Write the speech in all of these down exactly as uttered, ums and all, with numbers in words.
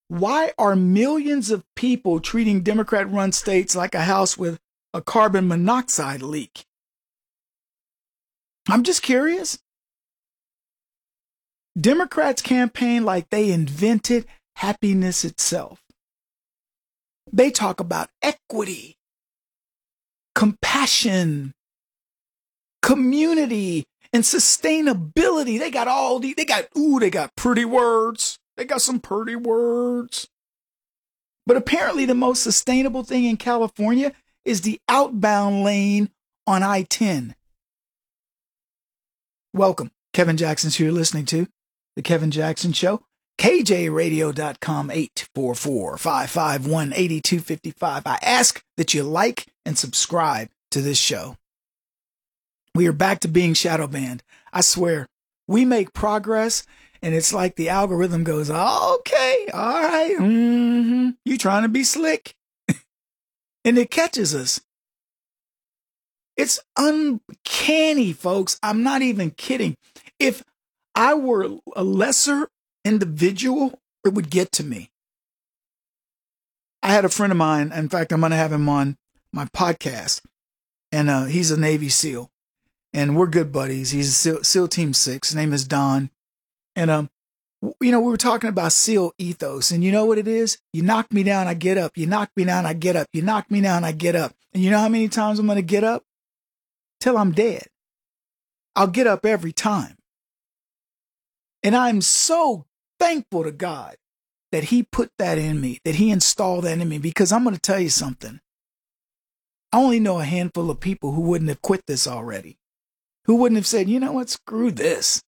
Why are millions of people treating Democrat-run states like a house with a carbon monoxide leak? I'm just curious. Democrats campaign like they invented happiness itself. They talk about equity, compassion, community, and sustainability. They got all the, they got, ooh, they got pretty words. They got some pretty words. But apparently the most sustainable thing in California is the outbound lane on I ten. Welcome. Kevin Jackson's here listening to The Kevin Jackson Show. K J radio dot com, eight four four, five five one, eight two five five. I ask that you like and subscribe to this show. We are back to being shadow banned. I swear, we make progress, and it's like the algorithm goes, okay, all right, mm-hmm, you trying to be slick. And it catches us. It's uncanny, folks. I'm not even kidding. If I were a lesser individual, it would get to me. I had a friend of mine. In fact, I'm going to have him on my podcast. And uh, he's a Navy SEAL. And we're good buddies. He's a SEAL, SEAL Team six. His name is Don. And, um, you know, we were talking about SEAL ethos. And you know what it is? You knock me down, I get up. You knock me down, I get up. You knock me down, I get up. And you know how many times I'm going to get up? Till I'm dead. I'll get up every time. And I'm so thankful to God that he put that in me, that he installed that in me, because I'm going to tell you something. I only know a handful of people who wouldn't have quit this already, who wouldn't have said, you know what, screw this.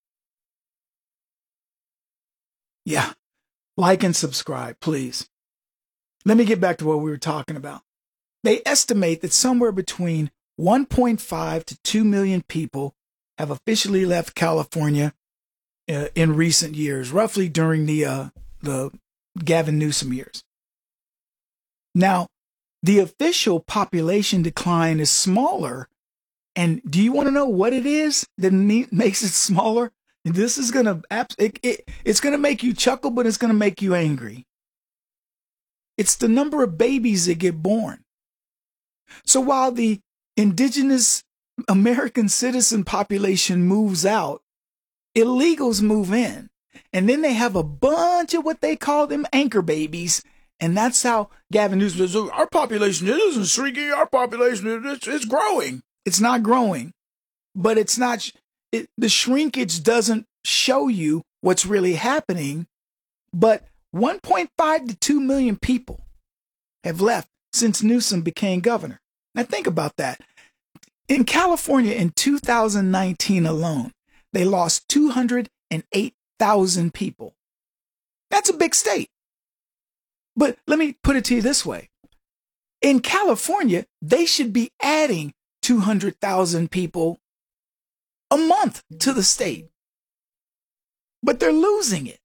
Yeah, like and subscribe, please. Let me get back to what we were talking about. They estimate that somewhere between one point five to two million people have officially left California uh, in recent years, roughly during the uh, the Gavin Newsom years. Now, the official population decline is smaller. And do you want to know what it is that makes it smaller? This is going to, it, it, it's going to make you chuckle, but it's going to make you angry. It's the number of babies that get born. So while the indigenous American citizen population moves out, illegals move in. And then they have a bunch of what they call them anchor babies. And that's how Gavin Newsom says, our population isn't shrinking, our population is it's growing. It's not growing, but it's not, it, the shrinkage doesn't show you what's really happening. But one point five to two million people have left since Newsom became governor. Now think about that. In California in two thousand nineteen alone, they lost two hundred eight thousand people. That's a big state. But let me put it to you this way. In California, they should be adding two hundred thousand people a month to the state. But they're losing it.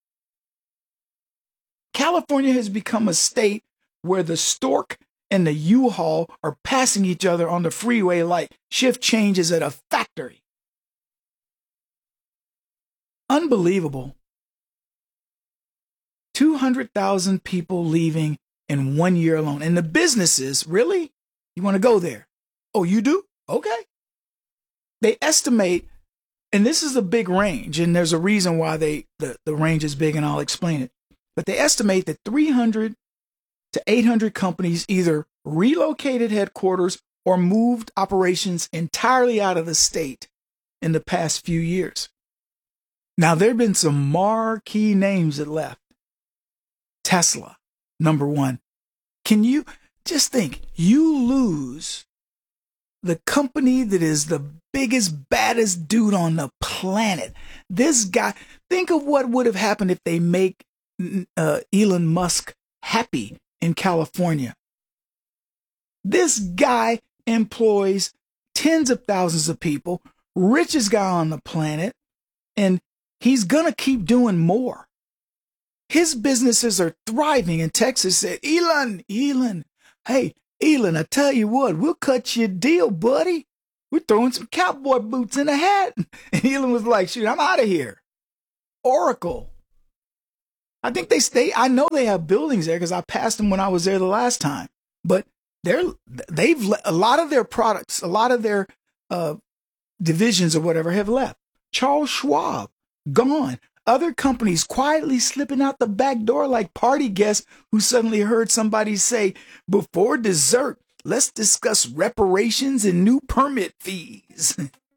California has become a state where the stork and the U-Haul are passing each other on the freeway like shift changes at a factory. Unbelievable. two hundred thousand people leaving in one year alone. And the businesses, really? You want to go there? Oh, you do? Okay. They estimate, and this is a big range, and there's a reason why they the, the range is big, and I'll explain it. But they estimate that three hundred to eight hundred companies either relocated headquarters or moved operations entirely out of the state in the past few years. Now, there have been some marquee names that left. Tesla, number one. Can you just think, you lose the company that is the biggest, baddest dude on the planet. This guy, think of what would have happened if they make uh, Elon Musk happy in California. This guy employs tens of thousands of people, richest guy on the planet, and he's going to keep doing more. His businesses are thriving in Texas. Said, Elon, Elon, hey, Elon, I tell you what, we'll cut you a deal, buddy. We're throwing some cowboy boots in a hat. And Elon was like, shoot, I'm out of here. Oracle. I think they stay. I know they have buildings there because I passed them when I was there the last time. But they're they've a lot of their products, a lot of their uh, divisions or whatever have left. Charles Schwab gone. Other companies quietly slipping out the back door like party guests who suddenly heard somebody say, "Before dessert, let's discuss reparations and new permit fees."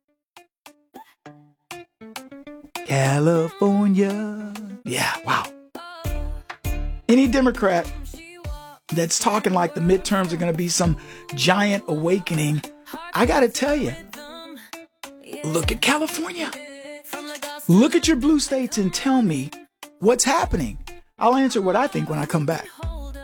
California. Yeah, wow. Any Democrat that's talking like the midterms are going to be some giant awakening, I got to tell you, look at California. Look at your blue states and tell me what's happening. I'll answer what I think when I come back.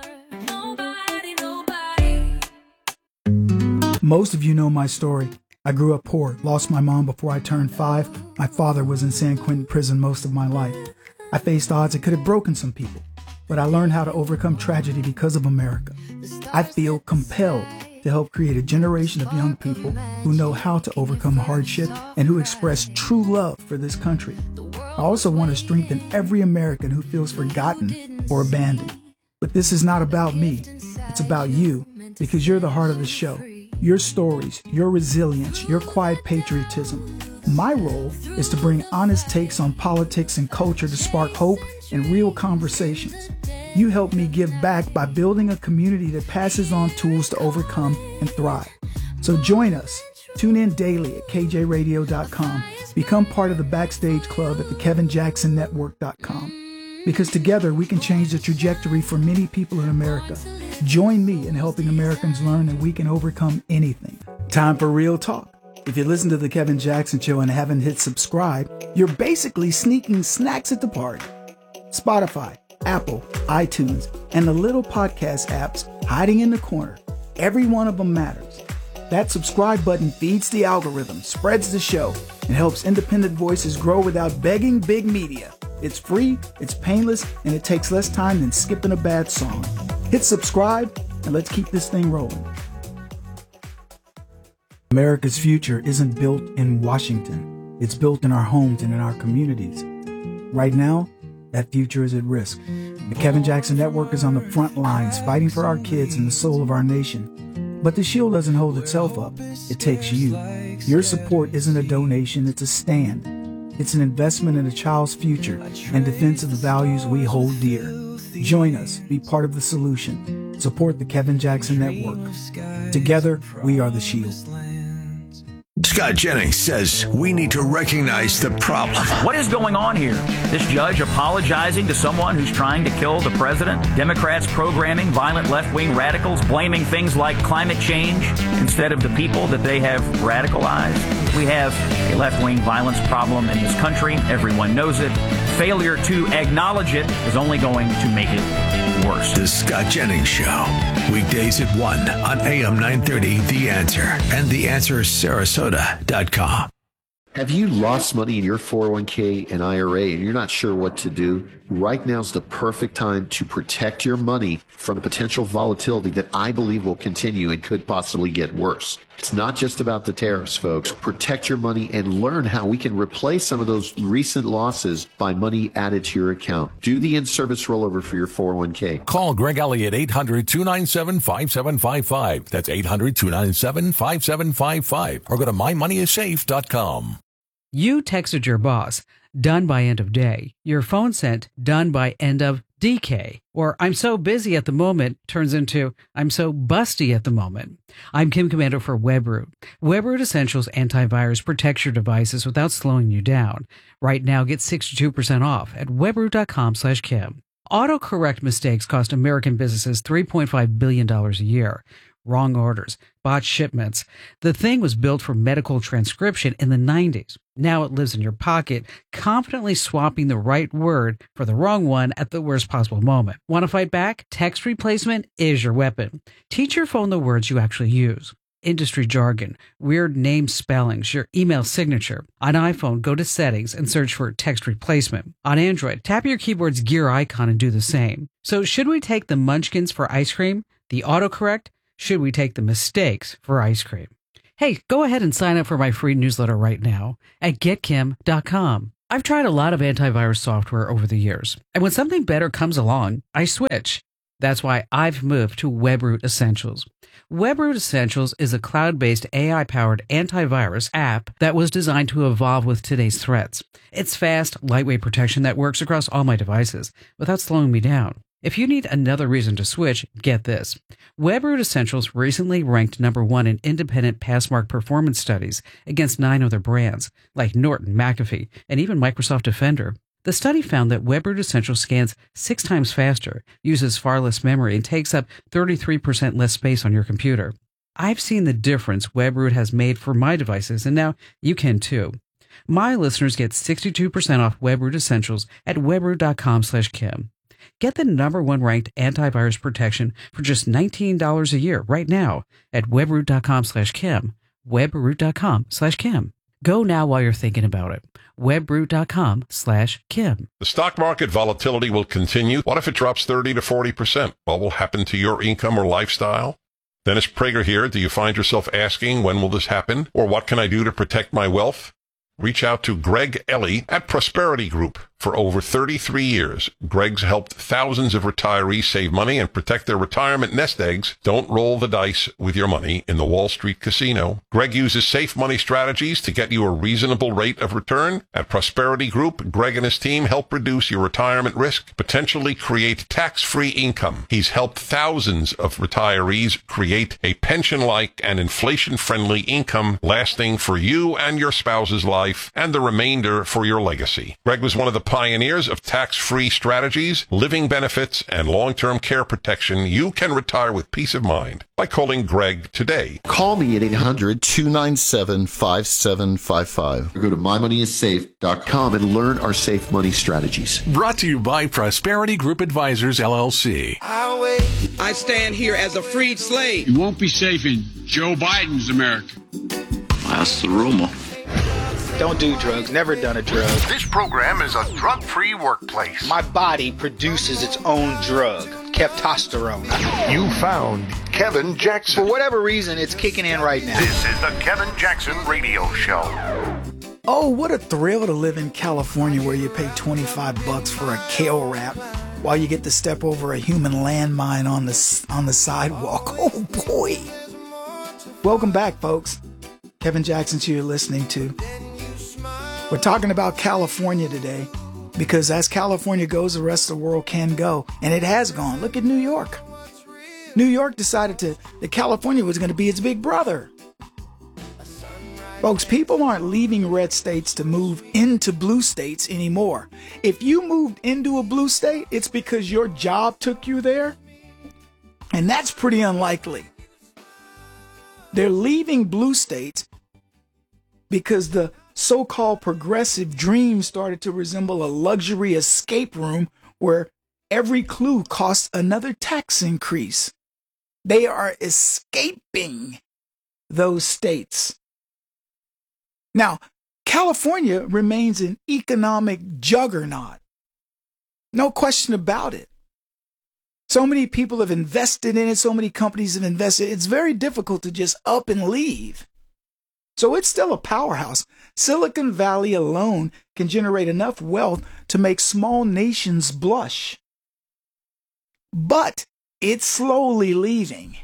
Most of you know my story. I grew up poor, lost my mom before I turned five. My father was in San Quentin prison most of my life. I faced odds that could have broken some people, but I learned how to overcome tragedy because of America. I feel compelled to help create a generation of young people who know how to overcome hardship and who express true love for this country. I also want to strengthen every American who feels forgotten or abandoned. But this is not about me. It's about you, because you're the heart of the show. Your stories, your resilience, your quiet patriotism. My role is to bring honest takes on politics and culture to spark hope and real conversations. You help me give back by building a community that passes on tools to overcome and thrive. So join us. Tune in daily at K J radio dot com. Become part of the Backstage Club at the Kevin Jackson Network dot com. Because together we can change the trajectory for many people in America. Join me in helping Americans learn that we can overcome anything. Time for real talk. If you listen to The Kevin Jackson Show and haven't hit subscribe, you're basically sneaking snacks at the party. Spotify, Apple, iTunes, and the little podcast apps hiding in the corner. Every one of them matters. That subscribe button feeds the algorithm, spreads the show, and helps independent voices grow without begging big media. It's free, it's painless, and it takes less time than skipping a bad song. Hit subscribe, and let's keep this thing rolling. America's future isn't built in Washington. It's built in our homes and in our communities. Right now, that future is at risk. The Kevin Jackson Network is on the front lines fighting for our kids and the soul of our nation. But the shield doesn't hold itself up. It takes you. Your support isn't a donation, it's a stand. It's an investment in a child's future and defense of the values we hold dear. Join us. Be part of the solution. Support the Kevin Jackson Network. Together, we are the shield. Scott Jennings says we need to recognize the problem. What is going on here? This judge apologizing to someone who's trying to kill the president? Democrats programming violent left-wing radicals, blaming things like climate change instead of the people that they have radicalized? We have a left-wing violence problem in this country. Everyone knows it. Failure to acknowledge it is only going to make it worse. The Scott Jennings Show. Weekdays at one on A M nine thirty, The Answer, and the answer sarasota dot com. Have you lost money in your four oh one k and I R A and you're not sure what to do? Right now is the perfect time to protect your money from potential volatility that I believe will continue and could possibly get worse. It's not just about the tariffs, folks. Protect your money and learn how we can replace some of those recent losses by money added to your account. Do the in-service rollover for your four oh one k. Call Greg Elliott, eight hundred, two nine seven, five seven five five. That's eight hundred, two nine seven, five seven five five. Or go to my money is safe dot com. You texted your boss, done by end of day. Your phone sent, done by end of D K. Or I'm so busy at the moment turns into I'm so busty at the moment. I'm Kim Komando for WebRoot. WebRoot Essentials Antivirus protects your devices without slowing you down. Right now, get sixty-two percent off at webroot.com slash Kim. Autocorrect mistakes cost American businesses three point five billion dollars a year. Wrong orders, botched shipments. The thing was built for medical transcription in the nineties. Now it lives in your pocket, confidently swapping the right word for the wrong one at the worst possible moment. Want to fight back? Text replacement is your weapon. Teach your phone the words you actually use. Industry jargon, weird name spellings, your email signature. On iPhone, go to settings and search for text replacement. On Android, tap your keyboard's gear icon and do the same. So should we take the munchkins for ice cream? The autocorrect? Should we take the mistakes for ice cream? Hey, go ahead and sign up for my free newsletter right now at get kim dot com. I've tried a lot of antivirus software over the years, and when something better comes along, I switch. That's why I've moved to WebRoot Essentials. WebRoot Essentials is a cloud-based A I-powered antivirus app that was designed to evolve with today's threats. It's fast, lightweight protection that works across all my devices without slowing me down. If you need another reason to switch, get this. WebRoot Essentials recently ranked number one in independent Passmark performance studies against nine other brands, like Norton, McAfee, and even Microsoft Defender. The study found that WebRoot Essentials scans six times faster, uses far less memory, and takes up thirty-three percent less space on your computer. I've seen the difference WebRoot has made for my devices, and now you can too. My listeners get sixty-two percent off WebRoot Essentials at webroot.com slash Kim. Get the number one ranked antivirus protection for just nineteen dollars a year right now at webroot.com slash Kim. webroot.com slash Kim. Go now while you're thinking about it. webroot.com slash Kim. The stock market volatility will continue. What if it drops thirty to forty percent? What will happen to your income or lifestyle? Dennis Prager here. Do you find yourself asking, when will this happen? Or what can I do to protect my wealth? Reach out to Greg Ellie at Prosperity Group. For over thirty-three years, Greg's helped thousands of retirees save money and protect their retirement nest eggs. Don't roll the dice with your money in the Wall Street casino. Greg uses safe money strategies to get you a reasonable rate of return. At Prosperity Group, Greg and his team help reduce your retirement risk, potentially create tax-free income. He's helped thousands of retirees create a pension-like and inflation-friendly income lasting for you and your spouse's life and the remainder for your legacy. Greg was one of the pioneers of tax-free strategies, living benefits, and long-term care protection. You can retire with peace of mind by calling Greg today. Call me at eight hundred, two nine seven, five seven five five or go to my money is safe dot com and learn our safe money strategies. Brought to you by Prosperity Group Advisors, L L C. I stand here as a freed slave. You won't be safe in Joe Biden's America. That's the rumor. Don't do drugs. Never done a drug. This program is a drug-free workplace. My body produces its own drug, testosterone. You found Kevin Jackson. For whatever reason, it's kicking in right now. This is the Kevin Jackson Radio Show. Oh, what a thrill to live in California where you pay twenty-five bucks for a kale wrap while you get to step over a human landmine on the, on the sidewalk. Oh, boy. Welcome back, folks. Kevin Jackson's who you're listening to. We're talking about California today because as California goes, the rest of the world can go. And it has gone. Look at New York. New York decided to that California was going to be its big brother. Folks, people aren't leaving red states to move into blue states anymore. If you moved into a blue state, it's because your job took you there. And that's pretty unlikely. They're leaving blue states because the so-called progressive dream started to resemble a luxury escape room where every clue costs another tax increase. They are escaping those states. Now, California remains an economic juggernaut. No question about it. So many people have invested in it. So many companies have invested. It's very difficult to just up and leave. So it's still a powerhouse. Silicon Valley alone can generate enough wealth to make small nations blush. But it's slowly leaving.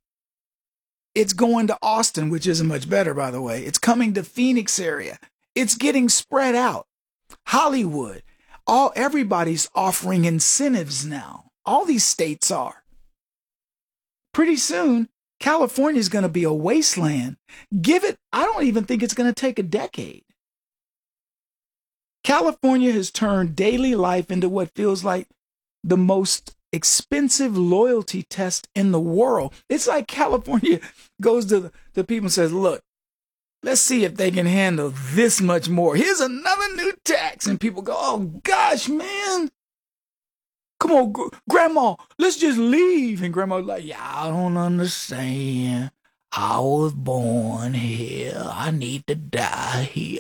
It's going to Austin, which isn't much better, by the way. It's coming to Phoenix area. It's getting spread out. Hollywood. All everybody's offering incentives now. All these states are. Pretty soon, California is going to be a wasteland. Give it, I don't even think it's going to take a decade. California has turned daily life into what feels like the most expensive loyalty test in the world. It's like California goes to the, the people and says, look, let's see if they can handle this much more. Here's another new tax. And people go, oh, gosh, man. Come on, gr- Grandma, let's just leave. And Grandma's like, yeah, I don't understand. I was born here. I need to die here.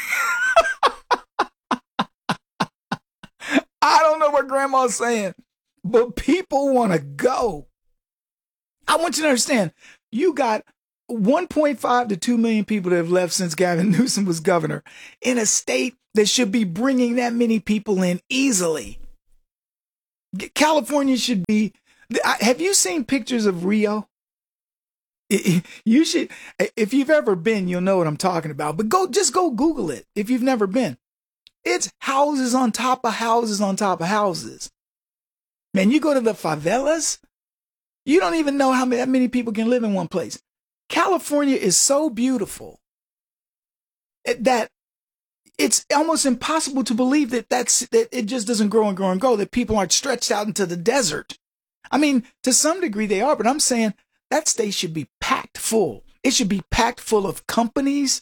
I don't know what Grandma's saying, but people want to go. I want you to understand, you got one point five to two million people that have left since Gavin Newsom was governor in a state that should be bringing that many people in easily. California should be. Have you seen pictures of Rio? You should, if you've ever been, you'll know what I'm talking about. But go, just go Google it if you've never been. It's houses on top of houses on top of houses. Man, you go to the favelas, you don't even know how many, how many people can live in one place. California is so beautiful that it's almost impossible to believe that that's, that it just doesn't grow and grow and grow, that people aren't stretched out into the desert. I mean, to some degree they are, but I'm saying that state should be packed full. It should be packed full of companies.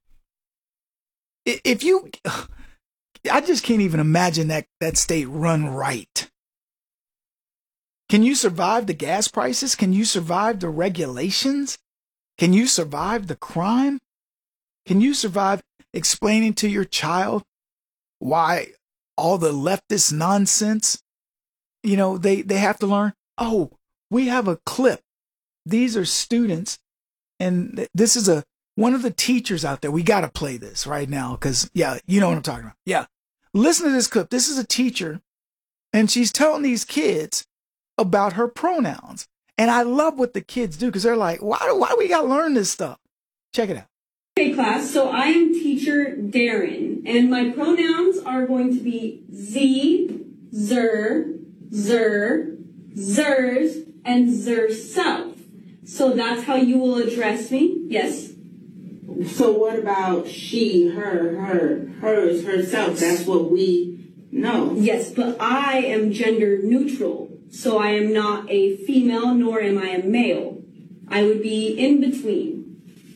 If you, I just can't even imagine that, that state run right. Can you survive the gas prices? Can you survive the regulations? Can you survive the crime? Can you survive explaining to your child why all the leftist nonsense, you know, they, they have to learn? Oh, we have a clip. These are students, and th- this is a one of the teachers out there. We got to play this right now because, yeah, you know what I'm talking about. Yeah. Listen to this clip. This is a teacher, and she's telling these kids about her pronouns. And I love what the kids do because they're like, why do, why do we got to learn this stuff? Check it out. Okay, class. So I am teacher Darren, and my pronouns are going to be Z, Zer, Zer, Zers, and Zerself. So that's how you will address me? Yes. So what about she, her, her, hers, herself? That's what we know. Yes, but I am gender neutral. So I am not a female, nor am I a male. I would be in between.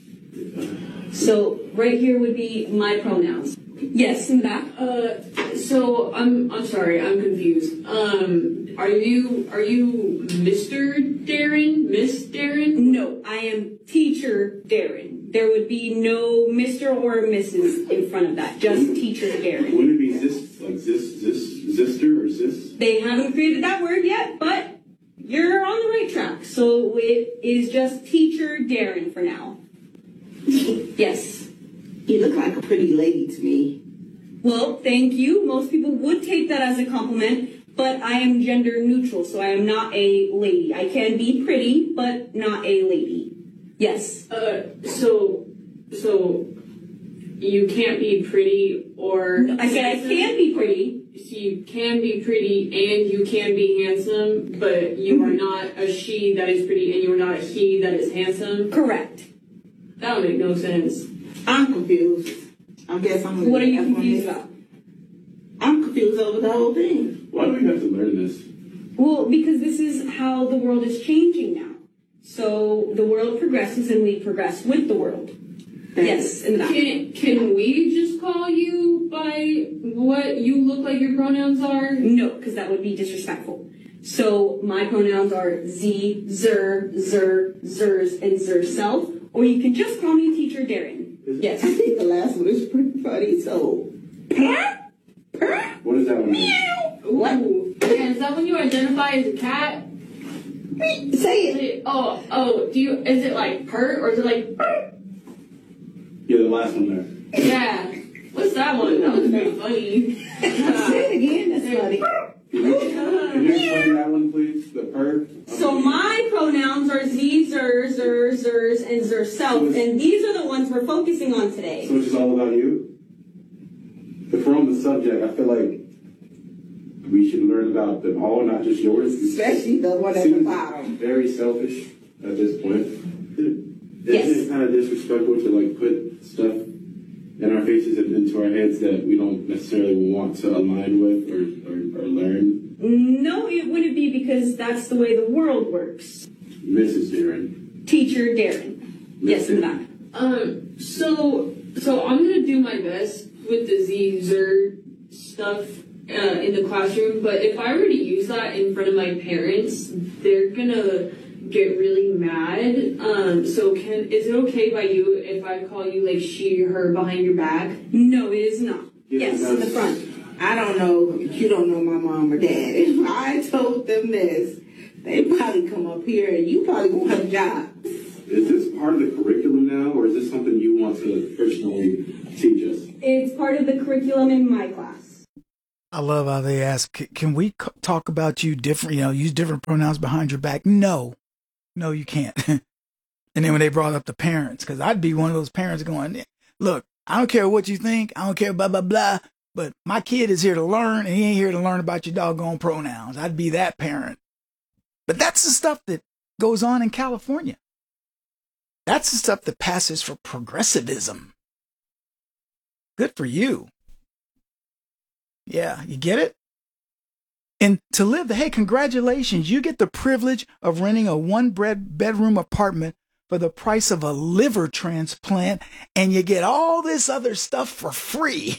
So right here would be my pronouns. Yes, in the back. Uh, so I'm I'm sorry, I'm confused. Um, are you are you Mister Darren, Miss Darren? No, I am teacher Darren. There would be no Mister or Missus in front of that. Just teacher Darren. Wouldn't it be this like this this Zister or Zis? They haven't created that word yet, but you're on the right track. So it is just teacher Darren for now. Yes. You look like a pretty lady to me. Well, thank you. Most people would take that as a compliment, but I am gender neutral, so I am not a lady. I can be pretty, but not a lady. Yes. Uh, so, so you can't be pretty or... No, I said I can be pretty. So you can be pretty and you can be handsome, but you are not a she that is pretty and you are not a he that is handsome? Correct. That would make no sense. I'm confused. I guess I'm. What are you confused about? I'm confused over the whole thing. Why do we have to learn this? Well, because this is how the world is changing now. So the world progresses and we progress with the world. Yes. In the can, can we just call you by what you look like your pronouns are? No, because that would be disrespectful. So my pronouns are Z, Zer, Zer, Zers, and Zerself. Or you can just call me teacher Darren. Yes. I think the last one is pretty funny, so. Purr? Purr? What is that one? Meow. What? Yeah, is that when you identify as a cat? Say it. Oh, oh, do you, is it like purr or is it like purr? Yeah, the last one there. Yeah. What's that one? That was very funny. Say it again, that's funny. Can you explain that one, please? The purr? So my pronouns are Z, Zer, Zer, Zers, and Zerself, so and these are the ones we're focusing on today. So it's just all about you? If we're on the subject, I feel like we should learn about them all, not just yours. Especially the one at the bottom. Very selfish at this point. Yes. Isn't it kind of disrespectful to like put stuff in our faces and into our heads that we don't necessarily want to align with or, or, or learn? No, it wouldn't be because that's the way the world works. Missus Darren. Teacher Darren. Yes, in the back. Um, so, so I'm gonna do my best with the Z, Zer stuff uh, in the classroom, but if I were to use that in front of my parents, they're gonna get really mad. Um, so can is it okay by you if I call you like she, her behind your back? No, it is not. Yeah, yes, in the front. I don't know. You don't know my mom or dad. If I told them this, they probably come up here and you probably won't have a job. Is this part of the curriculum now, or is this something you want to personally teach us? It's part of the curriculum in my class. I love how they ask, can we c- talk about you different, you know, use different pronouns behind your back? No, no, you can't. And then when they brought up the parents, because I'd be one of those parents going, look, I don't care what you think. I don't care, blah, blah, blah. But my kid is here to learn, and he ain't here to learn about your doggone pronouns. I'd be that parent. But that's the stuff that goes on in California. That's the stuff that passes for progressivism. Good for you. Yeah, you get it? And to live, hey, congratulations. You get the privilege of renting a one bed bedroom apartment for the price of a liver transplant, and you get all this other stuff for free.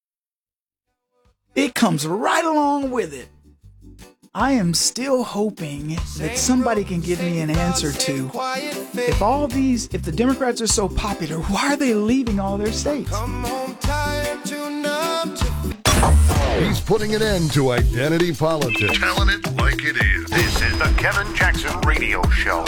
It comes right along with it. I am still hoping that somebody can give me an answer to, if all these, if the Democrats are so popular, why are they leaving all their states? He's putting an end to identity politics. Telling it like it is. This is the Kevin Jackson Radio Show.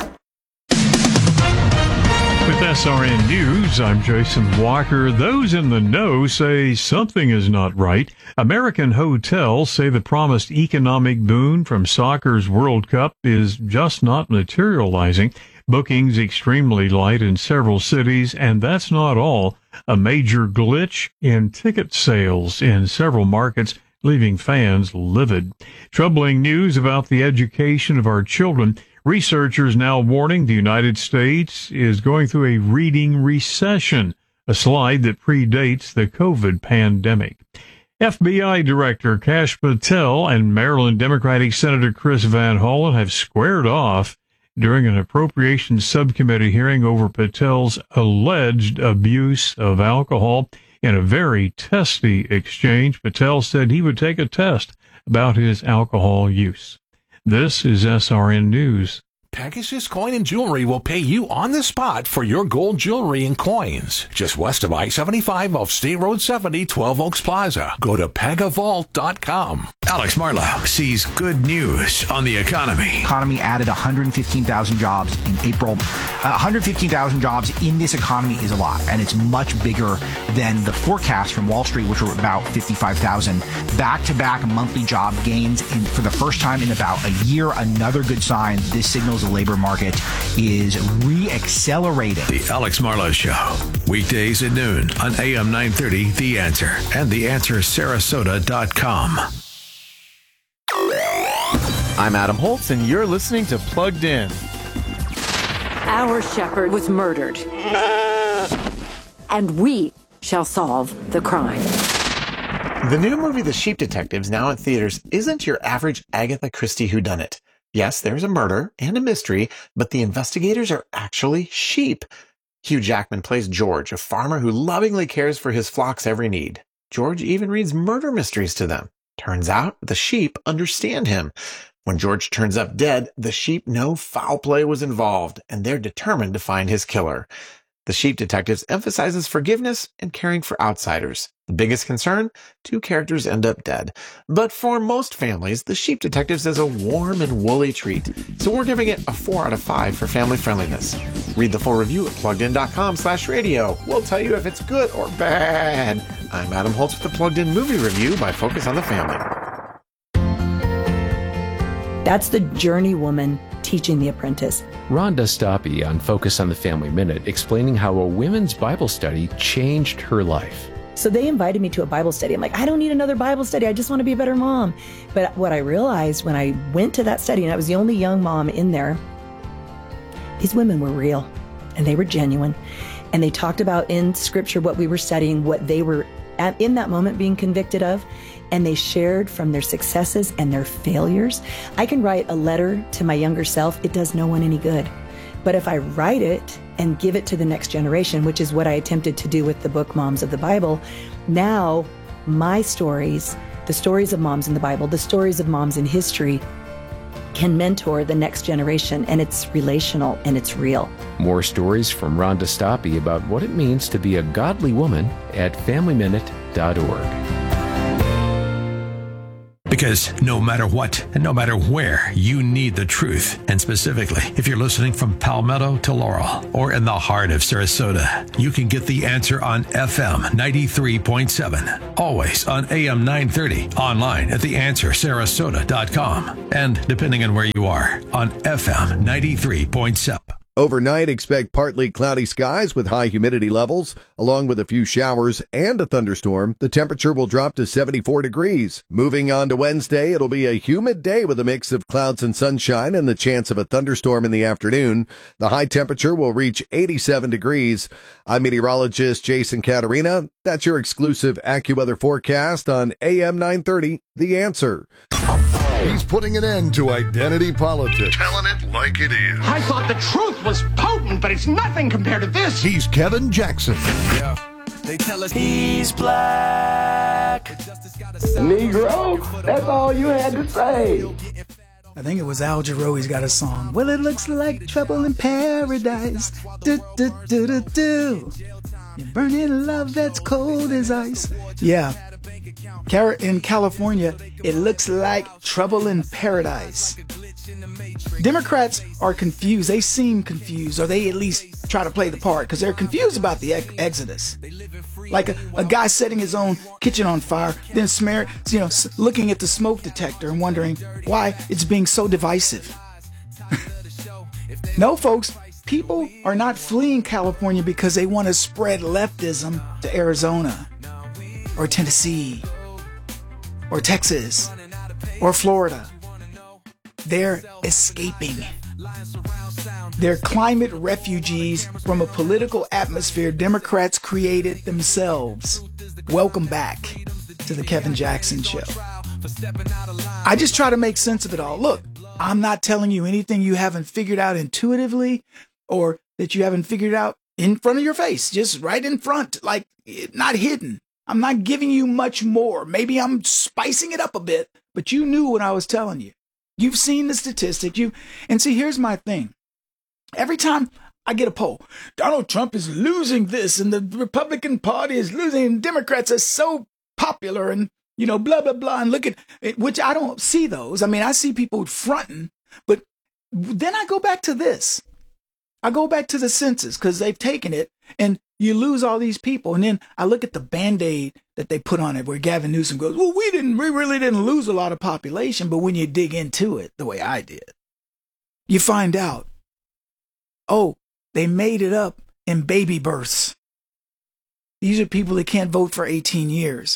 With S R N News, I'm Jason Walker. Those in the know say something is not right. American hotels say the promised economic boon from soccer's World Cup is just not materializing. Bookings extremely light in several cities, and that's not all. A major glitch in ticket sales in several markets, leaving fans livid. Troubling news about the education of our children. Researchers now warning the United States is going through a reading recession, a slide that predates the COVID pandemic. F B I Director Kash Patel and Maryland Democratic Senator Chris Van Hollen have squared off during an appropriations subcommittee hearing over Patel's alleged abuse of alcohol. In a very testy exchange, Patel said he would take a test about his alcohol use. This is S R N News. Pegasus Coin and Jewelry will pay you on the spot for your gold jewelry and coins. Just west of I seventy-five off State Road seventy, twelve Oaks Plaza. Go to pega vault dot com. Alex Marlowe sees good news on the economy. Economy added one hundred fifteen thousand jobs in April. Uh, one hundred fifteen thousand jobs in this economy is a lot, and it's much bigger than the forecast from Wall Street, which were about fifty-five thousand. Back-to-back monthly job gains in, for the first time in about a year. Another good sign. This signals the labor market is re-accelerating. The Alex Marlowe Show, weekdays at noon on A M nine thirty, The Answer, and the answer sarasota dot com. I'm Adam Holtz, and you're listening to Plugged In. Our shepherd was murdered, and we shall solve the crime. The new movie The Sheep Detectives, now in theaters, isn't your average Agatha Christie whodunit. Yes, there's a murder and a mystery, but the investigators are actually sheep. Hugh Jackman plays George, a farmer who lovingly cares for his flock's every need. George even reads murder mysteries to them. Turns out the sheep understand him. When George turns up dead, the sheep know foul play was involved, and they're determined to find his killer. The Sheep Detectives emphasizes forgiveness and caring for outsiders. The biggest concern? Two characters end up dead. But for most families, The Sheep Detectives is a warm and woolly treat. So we're giving it a four out of five for family friendliness. Read the full review at pluggedin.com slash radio. We'll tell you if it's good or bad. I'm Adam Holtz with the Plugged In Movie Review by Focus on the Family. That's the journey woman teaching The Apprentice. Rhonda Stoppe on Focus on the Family Minute explaining how a women's Bible study changed her life. So they invited me to a Bible study. I'm like, I don't need another Bible study. I just want to be a better mom. But what I realized when I went to that study, and I was the only young mom in there, these women were real and they were genuine. And they talked about in Scripture what we were studying, what they were at, in that moment being convicted of. And they shared from their successes and their failures. I can write a letter to my younger self. It does no one any good. But if I write it and give it to the next generation, which is what I attempted to do with the book Moms of the Bible, now my stories, the stories of moms in the Bible, the stories of moms in history, can mentor the next generation, and it's relational and it's real. More stories from Rhonda Stoppe about what it means to be a godly woman at family minute dot org. The Because no matter what and no matter where, you need the truth. And specifically, if you're listening from Palmetto to Laurel or in the heart of Sarasota, you can get The Answer on F M ninety-three point seven. Always on A M nine thirty. Online at the answer sarasota dot com. And depending on where you are, on F M ninety-three point seven. Overnight, expect partly cloudy skies with high humidity levels, along with a few showers and a thunderstorm. The temperature will drop to seventy-four degrees. Moving on to Wednesday, it'll be a humid day with a mix of clouds and sunshine and the chance of a thunderstorm in the afternoon. The high temperature will reach eighty-seven degrees. I'm meteorologist Jason Caterina. That's your exclusive AccuWeather forecast on A M nine thirty, The Answer. He's putting an end to identity politics. Telling it like it is. I thought the truth was potent, but it's nothing compared to this. He's Kevin Jackson. Yeah. They tell us he's black. Negro, that's all you had to say. I think it was Al Jarreau. He's got a song. Well, it looks like trouble in paradise. Do, do, do, do, do. You're burning love that's cold as ice. Yeah. In California, it looks like trouble in paradise. Democrats are confused. They seem confused, or they at least try to play the part because they're confused about the ex- exodus. Like a, a guy setting his own kitchen on fire, then smear, you know, looking at the smoke detector and wondering why it's being so divisive. No, folks, people are not fleeing California because they want to spread leftism to Arizona or Tennessee or Texas or Florida. They're escaping. They're climate refugees from a political atmosphere Democrats created themselves. Welcome back to the Kevin Jackson Show. I just try to make sense of it all. Look, I'm not telling you anything you haven't figured out intuitively or that you haven't figured out in front of your face, just right in front, like not hidden. I'm not giving you much more. Maybe I'm spicing it up a bit, but you knew what I was telling you. You've seen the statistic. You and see, here's my thing. Every time I get a poll, Donald Trump is losing this and the Republican Party is losing and Democrats are so popular and, you know, blah, blah, blah. And look at it, which I don't see those. I mean, I see people fronting, but then I go back to this. I go back to the census because they've taken it and you lose all these people. And then I look at the Band-Aid that they put on it where Gavin Newsom goes, well, we didn't, we really didn't lose a lot of population. But when you dig into it the way I did, you find out, oh, they made it up in baby births. These are people that can't vote for eighteen years.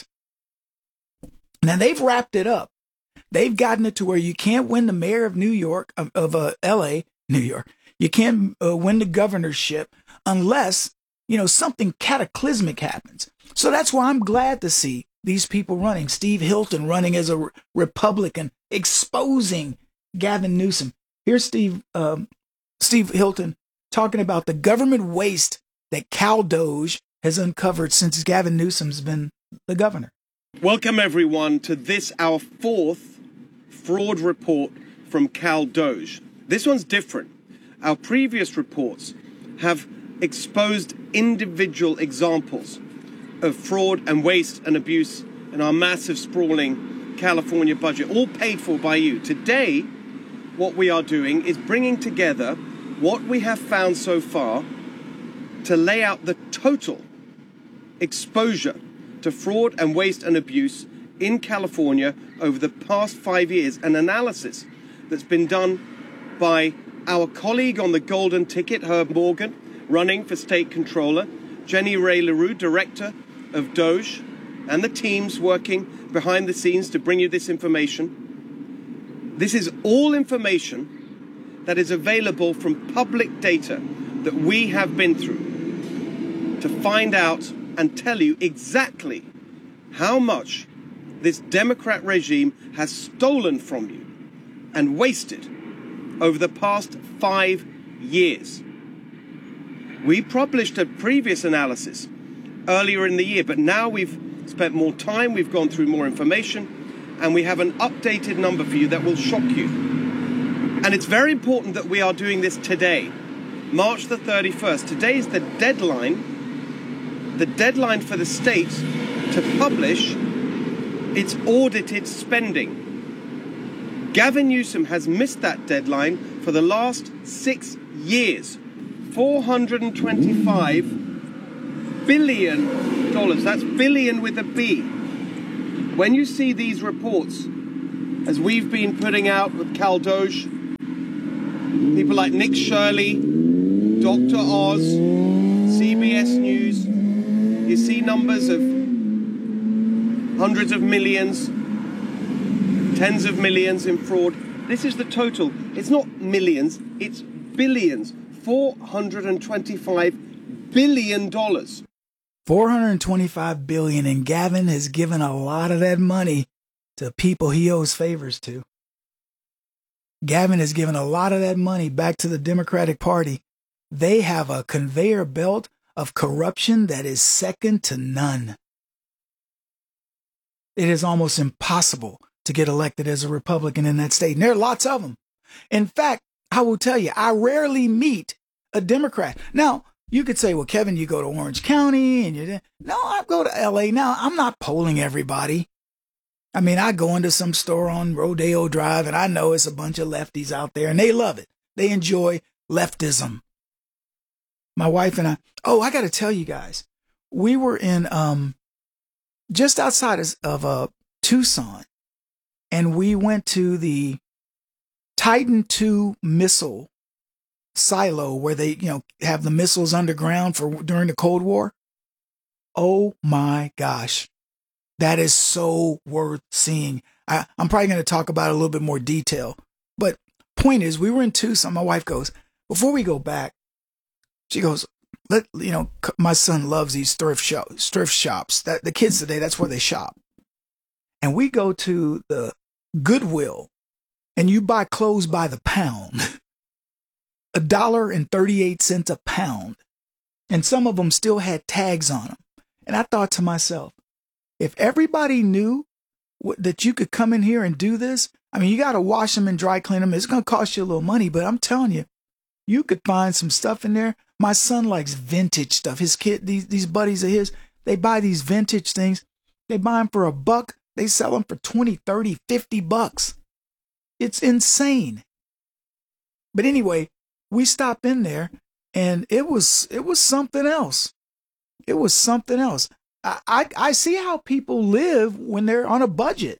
Now they've wrapped it up. They've gotten it to where you can't win the mayor of New York, of, of uh, L A, New York. You can't uh, win the governorship unless, you know, something cataclysmic happens. So that's why I'm glad to see these people running. Steve Hilton running as a re- Republican, exposing Gavin Newsom. Here's Steve, um, Steve Hilton talking about the government waste that Cal Doge has uncovered since Gavin Newsom's been the governor. Welcome, everyone, to this, our fourth fraud report from Cal Doge. This one's different. Our previous reports have exposed individual examples of fraud and waste and abuse in our massive, sprawling California budget, all paid for by you. Today, what we are doing is bringing together what we have found so far to lay out the total exposure to fraud and waste and abuse in California over the past five years, an analysis that's been done by our colleague on the golden ticket, Herb Morgan, running for state controller, Jenny Ray LaRue, director of Doge, and the teams working behind the scenes to bring you this information. This is all information that is available from public data that we have been through to find out and tell you exactly how much this Democrat regime has stolen from you and wasted over the past five years. We published a previous analysis earlier in the year, but now we've spent more time, we've gone through more information, and we have an updated number for you that will shock you. And it's very important that we are doing this today, March the thirty-first. Today is the deadline, the deadline for the state to publish its audited spending Gavin Newsom has missed that deadline for the last six years. four hundred twenty-five billion dollars. That's billion with a B. When you see these reports, as we've been putting out with Cal Doge, people like Nick Shirley, Doctor Oz, C B S News, you see numbers of hundreds of millions, tens of millions in fraud. This is the total. It's not millions, it's billions. four hundred twenty-five billion dollars. four hundred twenty-five billion dollars, and Gavin has given a lot of that money to people he owes favors to. Gavin has given a lot of that money back to the Democratic Party. They have a conveyor belt of corruption that is second to none. It is almost impossible to get elected as a Republican in that state. And there are lots of them. In fact, I will tell you, I rarely meet a Democrat. Now, you could say, well, Kevin, you go to Orange County and you no, I go to L A. Now, I'm not polling everybody. I mean, I go into some store on Rodeo Drive and I know it's a bunch of lefties out there and they love it. They enjoy leftism. My wife and I, oh, I got to tell you guys, we were in um just outside of, of uh, Tucson, and we went to the Titan two missile silo where they, you know, have the missiles underground for during the Cold War. Oh my gosh. That is so worth seeing. I, I'm probably going to talk about it a little bit more detail, but point is, we were in Tucson. My wife goes, before we go back, she goes, let, you know, my son loves these thrift shows, thrift shops that the kids today, that's where they shop. And we go to the Goodwill and you buy clothes by the pound, a dollar and thirty-eight cents a pound. And some of them still had tags on them. And I thought to myself, if everybody knew what, that you could come in here and do this, I mean, you got to wash them and dry clean them. It's going to cost you a little money, but I'm telling you, you could find some stuff in there. My son likes vintage stuff. His kid, these, these buddies of his, they buy these vintage things. They buy them for a buck. They sell them for twenty, thirty, fifty bucks. It's insane. But anyway, we stopped in there and it was, it was something else. It was something else. I, I, I see how people live when they're on a budget.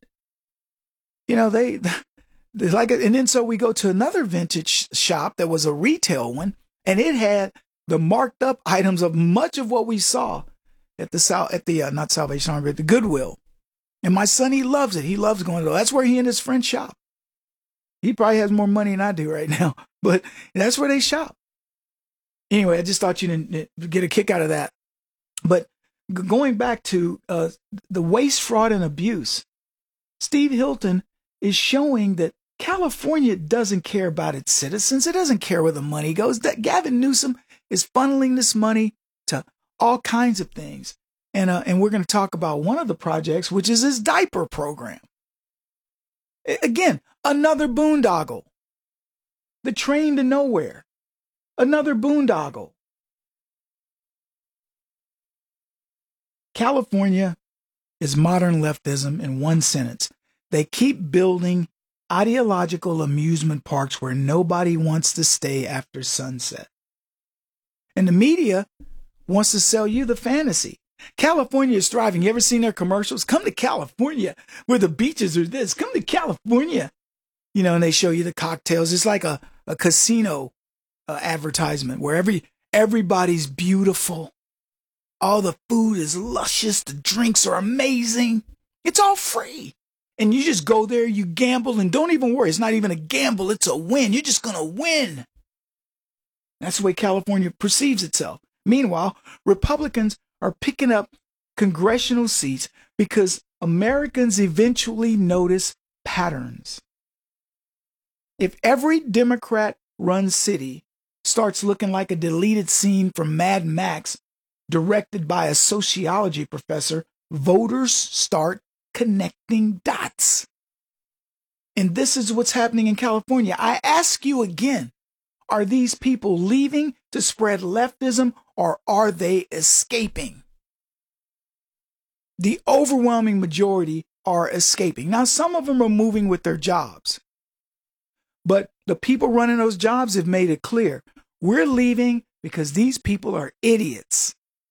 You know, they, they like it. And then so we go to another vintage shop that was a retail one, and it had the marked up items of much of what we saw at the South, at the, uh, not Salvation Army, but the Goodwill. And my son, he loves it. He loves going to, that's where he and his friends shop. He probably has more money than I do right now, but that's where they shop. Anyway, I just thought you didn't get a kick out of that. But going back to uh, the waste, fraud, and abuse, Steve Hilton is showing that California doesn't care about its citizens. It doesn't care where the money goes. That Gavin Newsom is funneling this money to all kinds of things. And, uh, and we're going to talk about one of the projects, which is his diaper program. Again, another boondoggle. The train to nowhere. Another boondoggle. California is modern leftism in one sentence. They keep building ideological amusement parks where nobody wants to stay after sunset. And the media wants to sell you the fantasy. California is thriving. You ever seen their commercials? Come to California where the beaches are this. Come to California. You know, and they show you the cocktails. It's like a, a casino uh, advertisement where every everybody's beautiful. All the food is luscious. The drinks are amazing. It's all free. And you just go there, you gamble, and don't even worry. It's not even a gamble. It's a win. You're just going to win. That's the way California perceives itself. Meanwhile, Republicans are picking up congressional seats because Americans eventually notice patterns. If every Democrat-run city starts looking like a deleted scene from Mad Max, directed by a sociology professor, voters start connecting dots. And this is what's happening in California. I ask you again, are these people leaving to spread leftism or are they escaping? The overwhelming majority are escaping. Now, some of them are moving with their jobs. But the people running those jobs have made it clear. We're leaving because these people are idiots.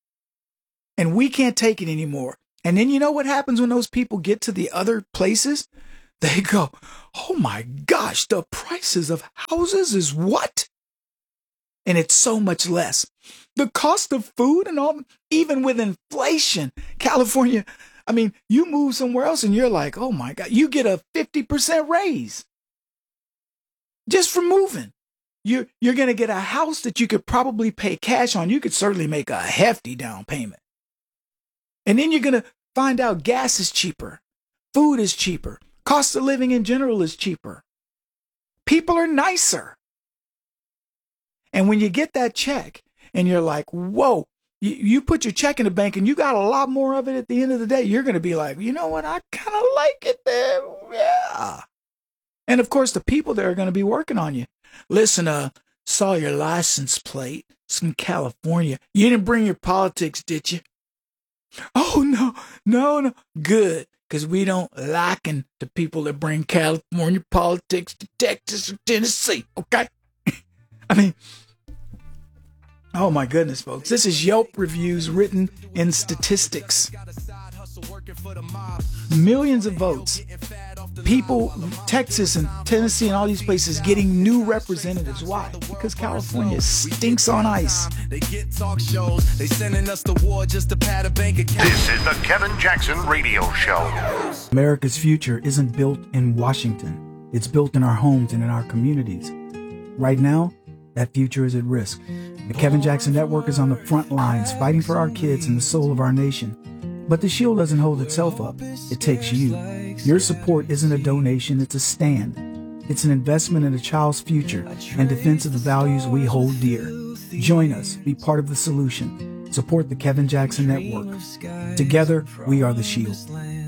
And we can't take it anymore. And then you know what happens when those people get to the other places? They go, oh my gosh, the prices of houses is what? And it's so much less. The cost of food and all, even with inflation, California, I mean, you move somewhere else and you're like, oh my God, you get a fifty percent raise just for moving. You're, you're going to get a house that you could probably pay cash on. You could certainly make a hefty down payment. And then you're going to find out gas is cheaper. Food is cheaper. Cost of living in general is cheaper. People are nicer. And when you get that check and you're like, whoa, you, you put your check in the bank and you got a lot more of it at the end of the day, you're going to be like, you know what? I kind of like it there. Yeah. And of course, the people that are going to be working on you. Listen, uh, saw your license plate. It's from California. You didn't bring your politics, did you? Oh, no, no, no. Good. Because we don't liken to people that bring California politics to Texas or Tennessee. Okay. I mean, oh my goodness, folks. This is Yelp reviews written in statistics. Millions of votes. People, Texas and Tennessee and all these places getting new representatives. Why? Because California stinks on ice. They get talk shows. They sending us to war just to pad a bank account. This is the Kevin Jackson Radio Show. America's future isn't built in Washington. It's built in our homes and in our communities. Right now, that future is at risk. The Kevin Jackson Network is on the front lines fighting for our kids and the soul of our nation. But the shield doesn't hold itself up. It takes you. Your support isn't a donation, it's a stand. It's an investment in a child's future and defense of the values we hold dear. Join us. Be part of the solution. Support the Kevin Jackson Network. Together, we are the shield.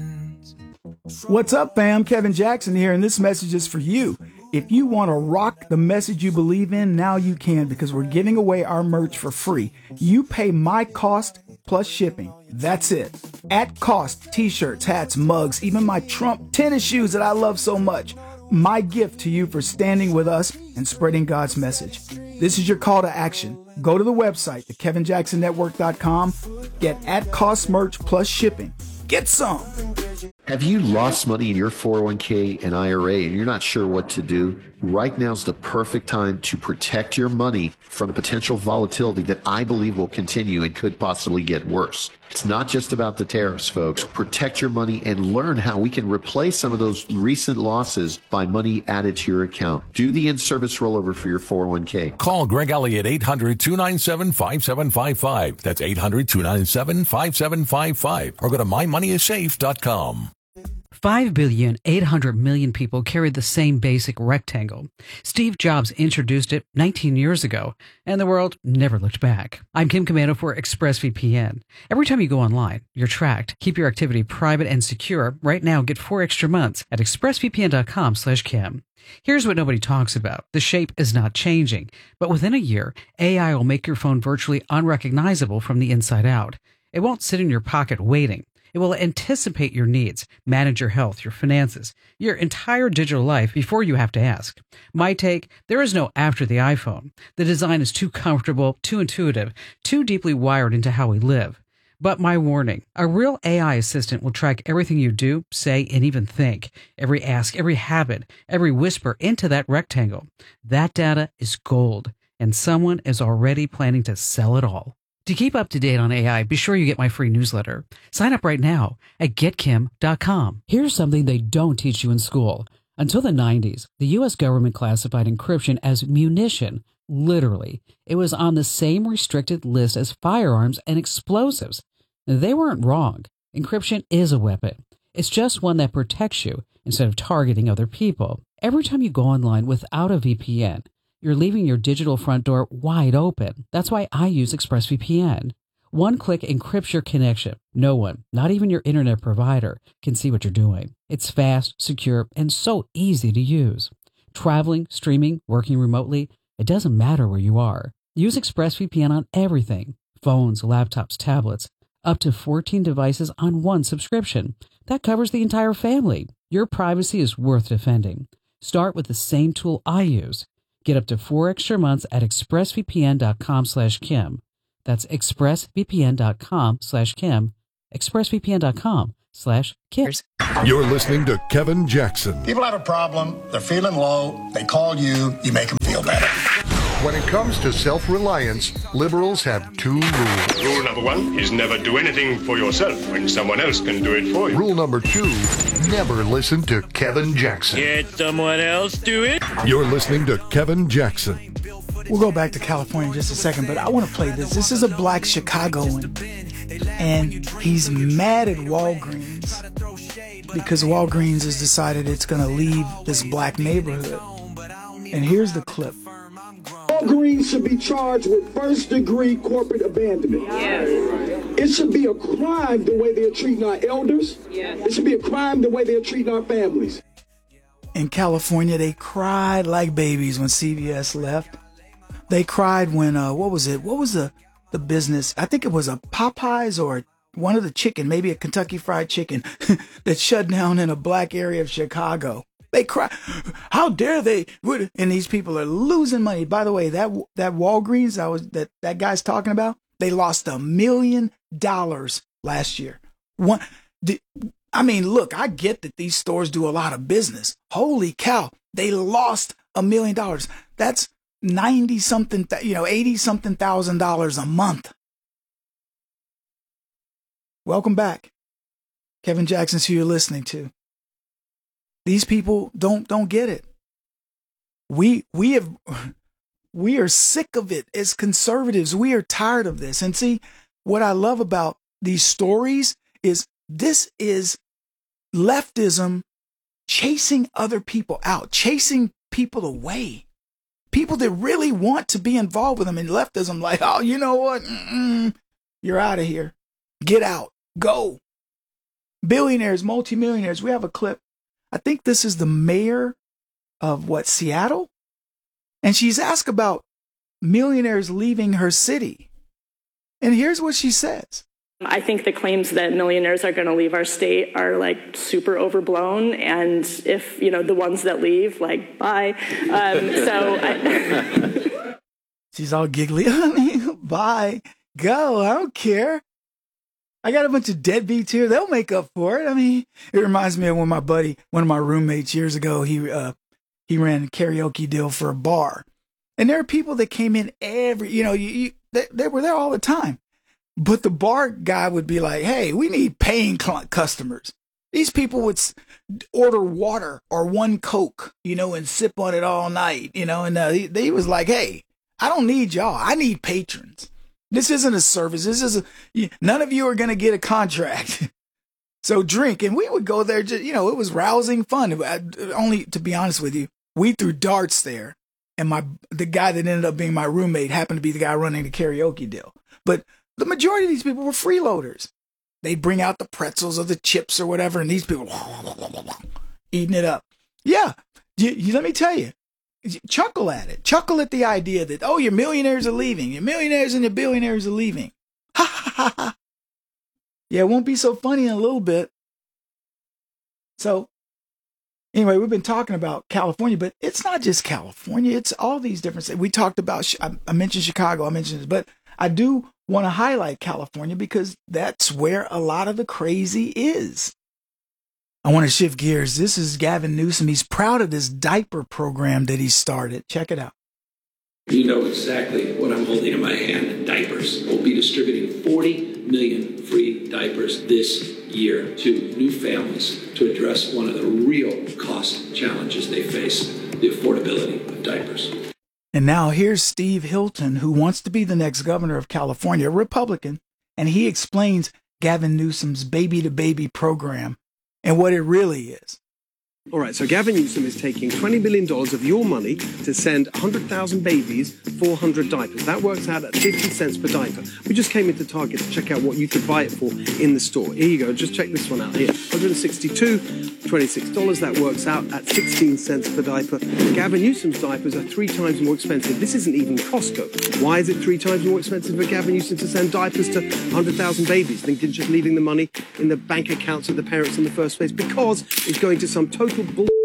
What's up, fam? Kevin Jackson here, and this message is for you. If you want to rock the message you believe in, now you can, because we're giving away our merch for free. You pay my cost plus shipping. That's it. At cost, t-shirts, hats, mugs, even my Trump tennis shoes that I love so much. My gift to you for standing with us and spreading God's message. This is your call to action. Go to the website, the kevin jackson network dot com. Get at cost merch plus shipping. Get some. Have you lost money in your four oh one k and I R A and you're not sure what to do? Right now is the perfect time to protect your money from the potential volatility that I believe will continue and could possibly get worse. It's not just about the tariffs, folks. Protect your money and learn how we can replace some of those recent losses by money added to your account. Do the in-service rollover for your four oh one k. Call Greg Elliott, eight hundred, two nine seven, five seven five five. That's eight hundred, two nine seven, five seven five five. Or go to my money is safe dot com. five billion, eight hundred million people carry the same basic rectangle. Steve Jobs introduced it nineteen years ago, and the world never looked back. I'm Kim Commando for ExpressVPN. Every time you go online, you're tracked. Keep your activity private and secure. Right now, get four extra months at expressvpn.com slash Kim. Here's what nobody talks about. The shape is not changing, but within a year, A I will make your phone virtually unrecognizable from the inside out. It won't sit in your pocket waiting. It will anticipate your needs, manage your health, your finances, your entire digital life before you have to ask. My take, there is no after the iPhone. The design is too comfortable, too intuitive, too deeply wired into how we live. But my warning, a real A I assistant will track everything you do, say, and even think. Every ask, every habit, every whisper into that rectangle. That data is gold, and someone is already planning to sell it all. To keep up to date on A I, be sure you get my free newsletter. Sign up right now at get kim dot com. Here's something they don't teach you in school. Until the nineties, the U S government classified encryption as munition. Literally, it was on the same restricted list as firearms and explosives. They weren't wrong. Encryption is a weapon. It's just one that protects you instead of targeting other people. Every time you go online without a V P N, you're leaving your digital front door wide open. That's why I use ExpressVPN. One-click encrypts your connection. No one, not even your internet provider, can see what you're doing. It's fast, secure, and so easy to use. Traveling, streaming, working remotely, it doesn't matter where you are. Use ExpressVPN on everything. Phones, laptops, tablets. Up to fourteen devices on one subscription. That covers the entire family. Your privacy is worth defending. Start with the same tool I use. Get up to four extra months at expressvpn.com slash Kim. That's expressvpn.com slash Kim. expressvpn.com slash Kim. You're listening to Kevin Jackson. People have a problem, they're feeling low, they call you, you make them feel better. When it comes to self-reliance, liberals have two rules. Rule number one is never do anything for yourself when someone else can do it for you. Rule number two, never listen to Kevin Jackson. Let someone else do it. You're listening to Kevin Jackson. We'll go back to California in just a second, but I want to play this. This is a black Chicagoan, and he's mad at Walgreens because Walgreens has decided it's going to leave this black neighborhood. And here's the clip. Walgreens should be charged with first-degree corporate abandonment. Yes. It should be a crime the way they're treating our elders. Yes. It should be a crime the way they're treating our families. In California, they cried like babies when C V S left. They cried when, uh, what was it? What was the, the business? I think it was a Popeyes or one of the chicken, maybe a Kentucky Fried Chicken that shut down in a black area of Chicago. They cry, how dare they? And these people are losing money. By the way, that that Walgreens I was that, that guy's talking about, they lost a million dollars last year. One, I mean, look, I get that these stores do a lot of business. Holy cow, they lost a million dollars. That's ninety something, you know, eighty something thousand dollars a month. Welcome back, Kevin Jackson's who you're listening to. These people don't don't get it. We we have we are sick of it as conservatives. We are tired of this. And see, what I love about these stories is this is leftism chasing other people out, chasing people away. People that really want to be involved with them, and leftism like, oh, you know what? Mm-mm. You're out of here. Get out. Go. Billionaires, multimillionaires. We have a clip. I think this is the mayor of what, Seattle? And she's asked about millionaires leaving her city. And here's what she says. I think the claims that millionaires are going to leave our state are like super overblown. And if, you know, the ones that leave, like, bye. Um, so I... She's all giggly. Bye. Go. I don't care. I got a bunch of deadbeats here. They'll make up for it. I mean, it reminds me of when my buddy, one of my roommates years ago, he uh, he ran a karaoke deal for a bar. And there are people that came in every, you know, you, you, they, they were there all the time. But the bar guy would be like, hey, we need paying cl- customers. These people would s- order water or one Coke, you know, and sip on it all night, you know. And uh, he, he was like, hey, I don't need y'all. I need patrons. This isn't a service. This is a, none of you are going to get a contract. So drink. And we would go there. Just, you know, it was rousing fun. Only to be honest with you, we threw darts there. And my, the guy that ended up being my roommate happened to be the guy running the karaoke deal. But the majority of these people were freeloaders. They'd bring out the pretzels or the chips or whatever. And these people eating it up. Yeah. You, you, let me tell you. Chuckle at it. Chuckle at the idea that, oh, your millionaires are leaving. Your millionaires and your billionaires are leaving. Ha ha ha ha. Yeah, it won't be so funny in a little bit. So, anyway, we've been talking about California, but it's not just California. It's all these different states. We talked about, I mentioned Chicago, I mentioned this, but I do want to highlight California because that's where a lot of the crazy is. I want to shift gears. This is Gavin Newsom. He's proud of this diaper program that he started. Check it out. You know exactly what I'm holding in my hand. Diapers. We'll be distributing forty million free diapers this year to new families to address one of the real cost challenges they face, the affordability of diapers. And now here's Steve Hilton, who wants to be the next governor of California, a Republican, and he explains Gavin Newsom's baby-to-baby program and what it really is. All right, so Gavin Newsom is taking twenty billion dollars of your money to send one hundred thousand babies four hundred diapers. That works out at fifty cents per diaper. We just came into Target to check out what you could buy it for in the store. Here you go, just check this one out here. one hundred sixty-two dollars, twenty-six dollars, that works out at sixteen cents per diaper. Gavin Newsom's diapers are three times more expensive. This isn't even Costco. Why is it three times more expensive for Gavin Newsom to send diapers to one hundred thousand babies than just leaving the money in the bank accounts of the parents in the first place? Because it's going to some total bull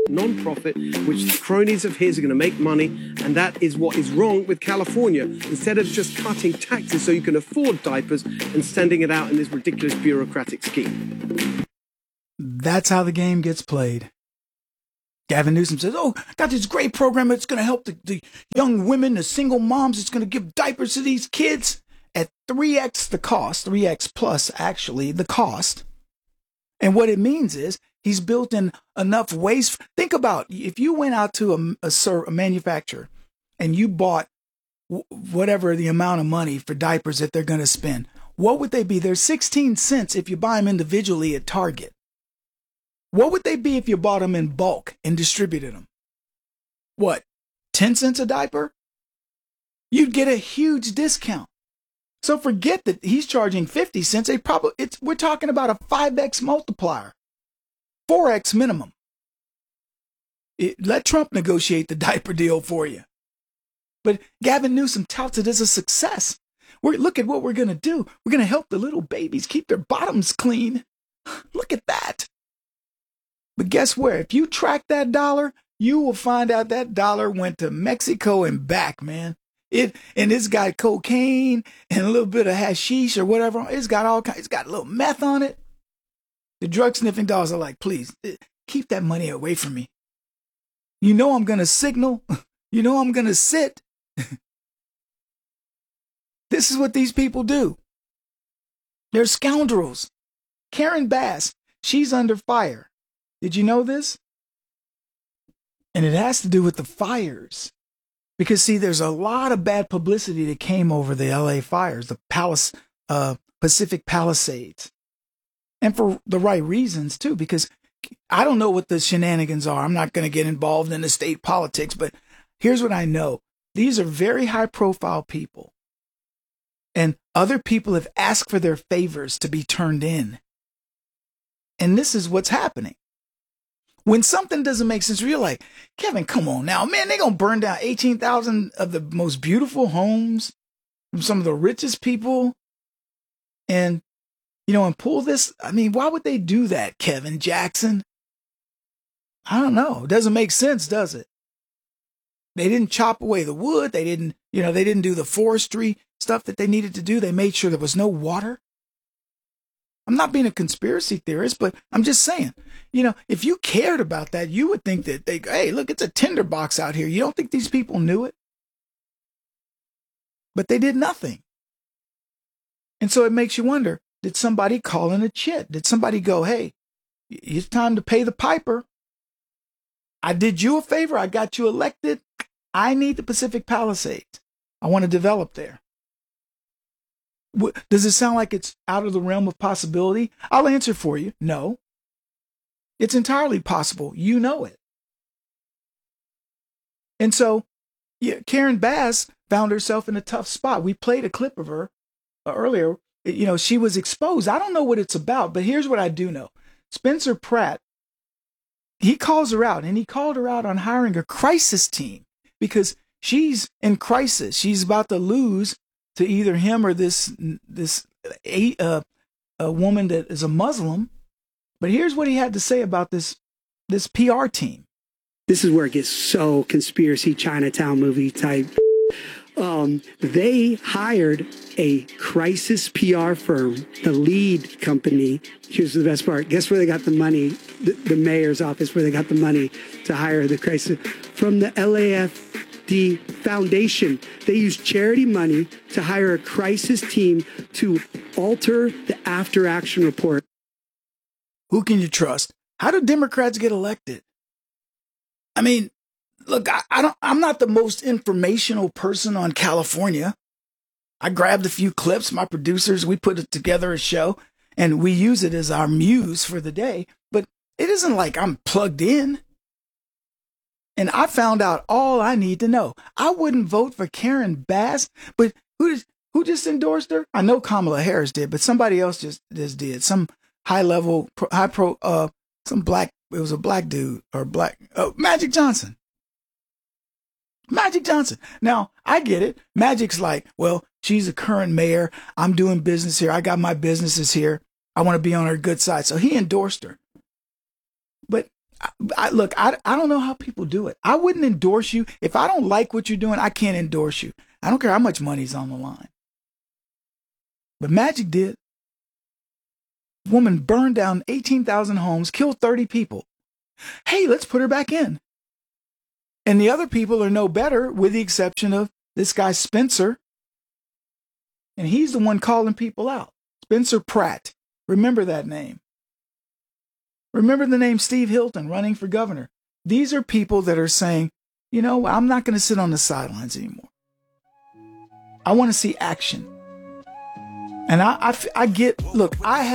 non-profit, which cronies of his are going to make money, and that is what is wrong with California. Instead of just cutting taxes so you can afford diapers and sending it out in this ridiculous bureaucratic scheme. That's how the game gets played. Gavin Newsom says, oh, got this great program. It's going to help the, the young women, the single moms. It's going to give diapers to these kids at three X the cost, three X plus actually the cost. And what it means is he's built in enough waste. Think about if you went out to a, a, a manufacturer and you bought w- whatever the amount of money for diapers that they're going to spend. What would they be? They're sixteen cents if you buy them individually at Target. What would they be if you bought them in bulk and distributed them? What, ten cents a diaper? You'd get a huge discount. So forget that he's charging fifty cents. They probably it's we're talking about a five X multiplier, four X minimum. It, let Trump negotiate the diaper deal for you. But Gavin Newsom touts it as a success. We're, look at what we're going to do. We're going to help the little babies keep their bottoms clean. Look at that. But guess where? If you track that dollar, you will find out that dollar went to Mexico and back, man. It and it's got cocaine and a little bit of hashish or whatever. It's got all kinds. It's got a little meth on it. The drug sniffing dogs are like, please keep that money away from me. You know I'm gonna signal. You know I'm gonna sit. This is what these people do. They're scoundrels. Karen Bass, she's under fire. Did you know this? And it has to do with the fires. Because, see, there's a lot of bad publicity that came over the L A fires, the Palace, uh, Pacific Palisades. And for the right reasons, too, because I don't know what the shenanigans are. I'm not going to get involved in the state politics, but here's what I know. These are very high-profile people. And other people have asked for their favors to be turned in. And this is what's happening. When something doesn't make sense, you're like, Kevin, come on now, man, they're going to burn down eighteen thousand of the most beautiful homes from some of the richest people. And, you know, and pull this. I mean, why would they do that, Kevin Jackson? I don't know. It doesn't make sense, does it? They didn't chop away the wood. They didn't, you know, they didn't do the forestry stuff that they needed to do. They made sure there was no water. I'm not being a conspiracy theorist, but I'm just saying, you know, if you cared about that, you would think that they, hey, look, it's a tinderbox out here. You don't think these people knew it? But they did nothing. And so it makes you wonder, did somebody call in a chit? Did somebody go, hey, it's time to pay the piper. I did you a favor. I got you elected. I need the Pacific Palisades. I want to develop there. Does it sound like it's out of the realm of possibility? I'll answer for you. No. It's entirely possible. You know it. And so, yeah, Karen Bass found herself in a tough spot. We played a clip of her earlier. You know, she was exposed. I don't know what it's about, but here's what I do know. Spencer Pratt, he calls her out, and he called her out on hiring a crisis team because she's in crisis. She's about to lose to either him or this this a, uh, a woman that is a Muslim. But here's what he had to say about this this P R team. This is where it gets so conspiracy Chinatown movie type. Um, they hired a crisis P R firm, the lead company. Here's the best part. Guess where they got the money? The, the mayor's office, where they got the money to hire the crisis, from the L A F D Foundation. They used charity money to hire a crisis team to alter the after action report. Who can you trust? How do Democrats get elected? I mean, look, I, I don't, I'm not the most informational person on California. I grabbed a few clips. My producers, we put it together a show and we use it as our muse for the day. But it isn't like I'm plugged in. And I found out all I need to know. I wouldn't vote for Karen Bass, but who just, who just endorsed her? I know Kamala Harris did, but somebody else just, just did. Some high level, high pro, uh, some black, it was a black dude or black, oh, Magic Johnson. Magic Johnson. Now, I get it. Magic's like, well, she's a current mayor. I'm doing business here. I got my businesses here. I want to be on her good side. So he endorsed her. But I, look, I, I don't know how people do it. I wouldn't endorse you. If I don't like what you're doing, I can't endorse you. I don't care how much money's on the line. But Magic did. Woman burned down eighteen thousand homes, killed thirty people. Hey, let's put her back in. And the other people are no better, with the exception of this guy Spencer. And he's the one calling people out. Spencer Pratt. Remember that name. Remember the name Steve Hilton running for governor. These are people that are saying, you know, I'm not going to sit on the sidelines anymore. I want to see action. And I, I, I get, look, I have